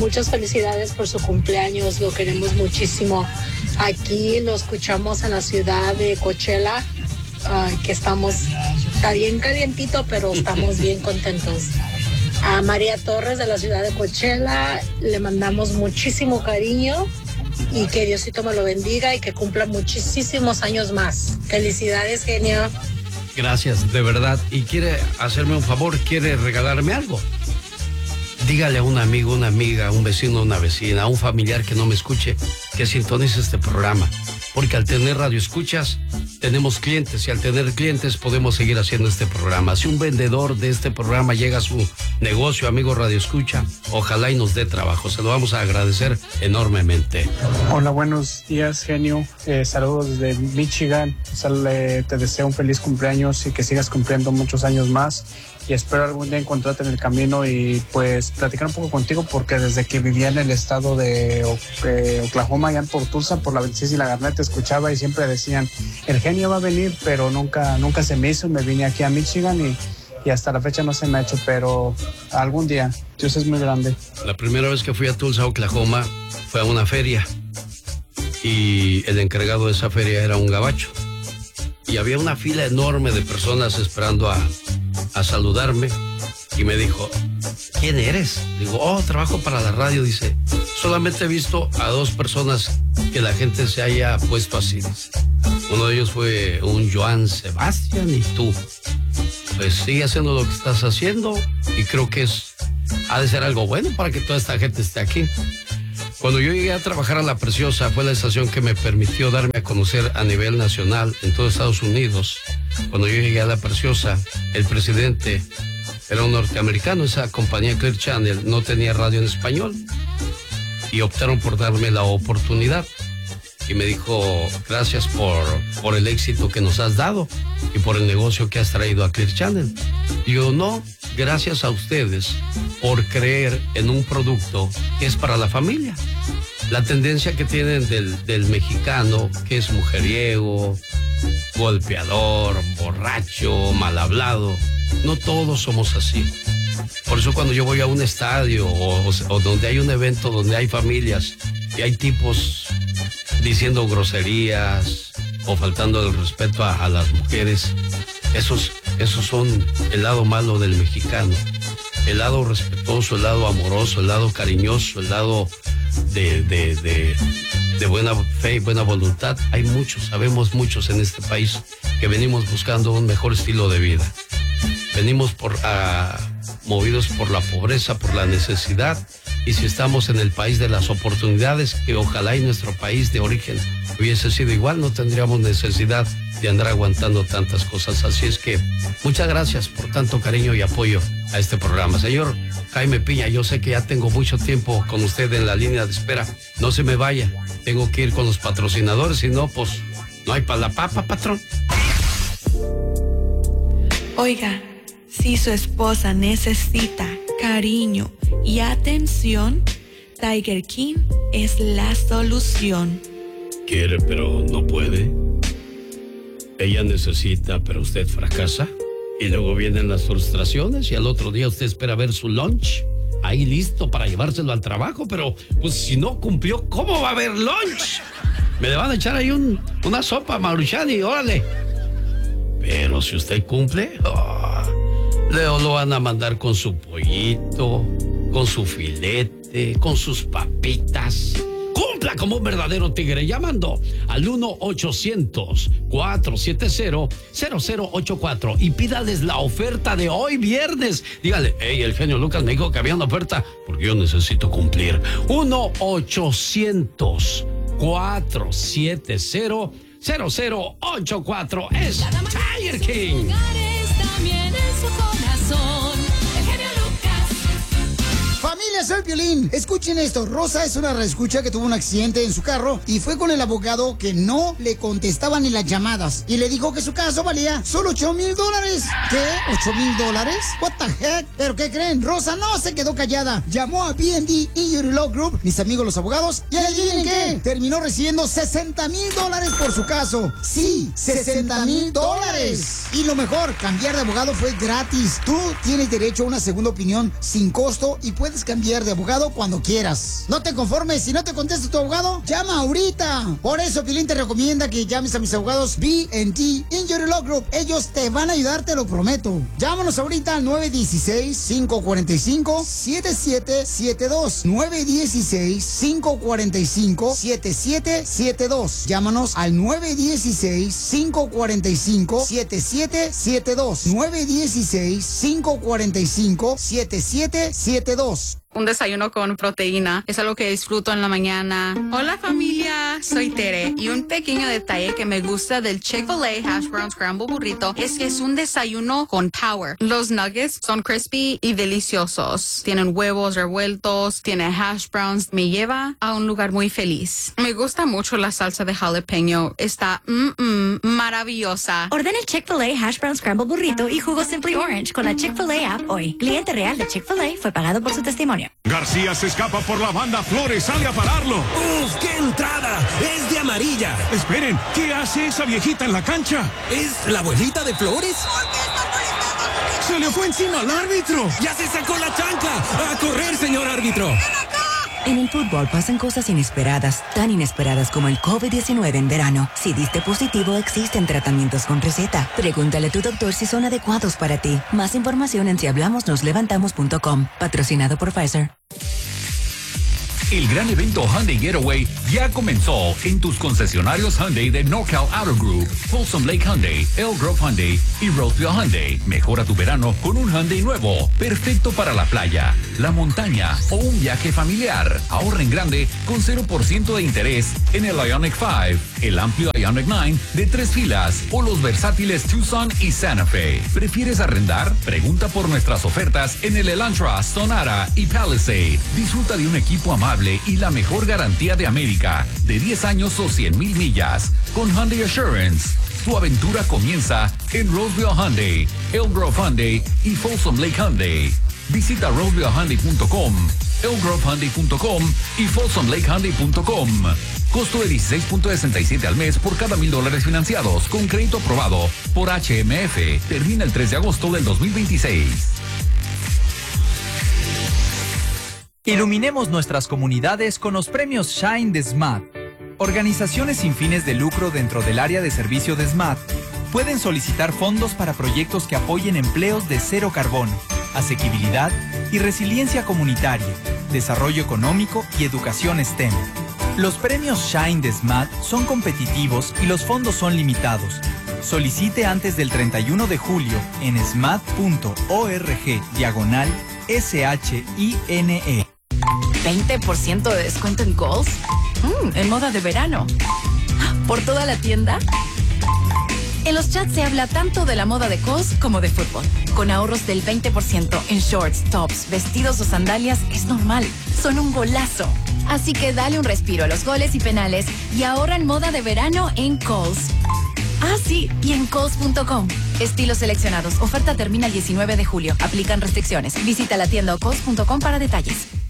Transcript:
Muchas felicidades por su cumpleaños, lo queremos muchísimo. Aquí lo escuchamos en la ciudad de Coachella, que está bien calientito, pero estamos bien contentos. A María Torres de la ciudad de Coachella le mandamos muchísimo cariño y que Diosito me lo bendiga y que cumpla muchísimos años más. Felicidades, genio. Gracias, de verdad. ¿Y quiere hacerme un favor? ¿Quiere regalarme algo? Dígale a un amigo, una amiga, un vecino, una vecina, a un familiar que no me escuche, que sintonice este programa. Porque al tener radioescuchas, tenemos clientes y al tener clientes podemos seguir haciendo este programa. Si un vendedor de este programa llega a su negocio, amigo radioescucha, ojalá y nos dé trabajo. Se lo vamos a agradecer enormemente. Hola, buenos días, genio. Saludos desde Michigan. Te deseo un feliz cumpleaños y que sigas cumpliendo muchos años más. Y espero algún día encontrarte en el camino y pues platicar un poco contigo, porque desde que vivía en el estado de Oklahoma, allá por Tulsa, por la 26 y la Garnett, escuchaba y siempre decían, el genio va a venir, pero nunca se me hizo. Me vine aquí a Michigan y hasta la fecha no se me ha hecho, pero algún día. Dios es muy grande. La primera vez que fui a Tulsa, Oklahoma, fue a una feria y el encargado de esa feria era un gabacho. Y había una fila enorme de personas esperando a saludarme y me dijo, ¿quién eres? Digo, trabajo para la radio. Dice, solamente he visto a 2 personas que la gente se haya puesto así. Dice, uno de ellos fue un Joan Sebastián y tú. Pues sigue haciendo lo que estás haciendo y creo que ha de ser algo bueno para que toda esta gente esté aquí. Cuando yo llegué a trabajar a La Preciosa, fue la estación que me permitió darme a conocer a nivel nacional en todo Estados Unidos. Cuando yo llegué a La Preciosa, el presidente era un norteamericano. Esa compañía Clear Channel no tenía radio en español y optaron por darme la oportunidad. Y me dijo, gracias por el éxito que nos has dado y por el negocio que has traído a Clear Channel. Y yo, no, gracias a ustedes por creer en un producto que es para la familia. La tendencia que tienen del mexicano, que es mujeriego, golpeador, borracho, mal hablado, no todos somos así. Por eso cuando yo voy a un estadio o donde hay un evento donde hay familias y hay tipos diciendo groserías o faltando el respeto a las mujeres, esos son el lado malo del mexicano. El lado respetuoso, el lado amoroso, el lado cariñoso, el lado de buena fe y buena voluntad. Hay muchos, sabemos muchos en este país que venimos buscando un mejor estilo de vida. Venimos movidos por la pobreza, por la necesidad. Y si estamos en el país de las oportunidades, que ojalá y nuestro país de origen hubiese sido igual, no tendríamos necesidad de andar aguantando tantas cosas. Así es que muchas gracias por tanto cariño y apoyo a este programa. Señor Jaime Piña, yo sé que ya tengo mucho tiempo con usted en la línea de espera. No se me vaya, tengo que ir con los patrocinadores, si no, pues no hay para la papa, patrón. Oiga, si su esposa necesita cariño y atención, Tiger King es la solución. Quiere, pero no puede. Ella necesita, pero usted fracasa. Y luego vienen las frustraciones y al otro día usted espera ver su lunch ahí listo para llevárselo al trabajo, pero pues si no cumplió, ¿cómo va a haber lunch? Me le van a echar ahí una sopa Maruchani, órale. Pero si usted cumple, lo van a mandar con su pollito, con su filete, con sus papitas. Cumpla como un verdadero tigre llamando al 1-800-470-0084 y pídales la oferta de hoy viernes. Dígale, hey, el genio Lucas me dijo que había una oferta porque yo necesito cumplir. 1-800-470-0084 es Tiger King. Familia, soy Piolín. Escuchen esto. Rosa es una reescucha que tuvo un accidente en su carro y fue con el abogado que no le contestaban ni las llamadas. Y le dijo que su caso valía solo $8,000. ¿Qué? ¿$8,000? What the heck? ¿Pero qué creen? Rosa no se quedó callada. Llamó a B&D Injury Law Group, mis amigos los abogados, y adivinen qué. Terminó recibiendo $60,000 por su caso. Sí, $60,000. Y lo mejor, cambiar de abogado fue gratis. Tú tienes derecho a una segunda opinión sin costo y puedes cambiar de abogado cuando quieras. No te conformes, si no te contesta tu abogado, llama ahorita. Por eso Piolín te recomienda que llames a mis abogados B&T Injury Law Group. Ellos te van a ayudar, te lo prometo. Llámanos ahorita al 916-545-7772. 916-545-7772. Llámanos al 916-545-7772. 916-545-7772. Un desayuno con proteína es algo que disfruto en la mañana. Hola familia, soy Tere y un pequeño detalle que me gusta del Chick-fil-A Hash Brown Scramble Burrito es que es un desayuno con power. Los nuggets son crispy y deliciosos. Tienen huevos revueltos, tiene hash browns. Me lleva a un lugar muy feliz. Me gusta mucho la salsa de jalapeño. Está maravillosa. Ordena el Chick-fil-A Hash Brown Scramble Burrito y jugo Simply Orange con la Chick-fil-A app hoy. Cliente real de Chick-fil-A fue pagado por su testimonio. García se escapa por la banda, Flores sale a pararlo. ¡Uf, qué entrada! ¡Es de amarilla! Esperen, ¿qué hace esa viejita en la cancha? ¿Es la abuelita de Flores? ¡Se le fue encima al árbitro! ¡Ya se sacó la chancla! ¡A correr, señor árbitro! En el fútbol pasan cosas inesperadas, tan inesperadas como el COVID-19 en verano. Si diste positivo, existen tratamientos con receta. Pregúntale a tu doctor si son adecuados para ti. Más información en sihablamosnoslevantamos.com. Patrocinado por Pfizer. El gran evento Hyundai Getaway ya comenzó en tus concesionarios Hyundai de NorCal Auto Group, Folsom Lake Hyundai, Elk Grove Hyundai y Roseville Hyundai. Mejora tu verano con un Hyundai nuevo, perfecto para la playa, la montaña o un viaje familiar. Ahorra en grande con 0% de interés en el Ioniq 5, el amplio Ioniq 9 de 3 filas o los versátiles Tucson y Santa Fe. ¿Prefieres arrendar? Pregunta por nuestras ofertas en el Elantra, Sonata y Palisade. Disfruta de un equipo amable y la mejor garantía de América, de 10 años o 100,000 millas, con Hyundai Assurance. Tu aventura comienza en Roseville Hyundai, Elk Grove Hyundai y Folsom Lake Hyundai. Visita rosevillehyundai.com, elkgrovehyundai.com y folsomlakehyundai.com. Costo de $16.67 al mes por cada $1,000 financiados, con crédito aprobado por HMF. Termina el 3 de agosto del 2026. Iluminemos nuestras comunidades con los premios Shine de SMAT. Organizaciones sin fines de lucro dentro del área de servicio de SMAT pueden solicitar fondos para proyectos que apoyen empleos de cero carbono, asequibilidad y resiliencia comunitaria, desarrollo económico y educación STEM. Los premios Shine de SMAT son competitivos y los fondos son limitados. Solicite antes del 31 de julio en smat.org/SHINE. 20% de descuento en Kohl's. En moda de verano. ¿Por toda la tienda? En los chats se habla tanto de la moda de Kohl's como de fútbol. Con ahorros del 20% en shorts, tops, vestidos o sandalias es normal. Son un golazo. Así que dale un respiro a los goles y penales y ahorra en moda de verano en Kohl's. Ah, sí, y en Kohl's.com. Estilos seleccionados. Oferta termina el 19 de julio. Aplican restricciones. Visita la tienda o Kohl's.com para detalles.